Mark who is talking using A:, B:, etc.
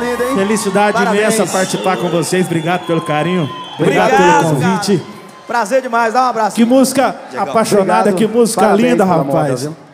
A: linda, hein?
B: Felicidade
A: Parabéns.
B: imensa participar com vocês. Obrigado pelo carinho. Obrigado pelo convite.
A: Cara. Prazer demais, dá um abraço.
B: Que música apaixonada,
A: Obrigado.
B: que música
A: Parabéns
B: linda,
A: pela
B: rapaz.
A: moda, viu?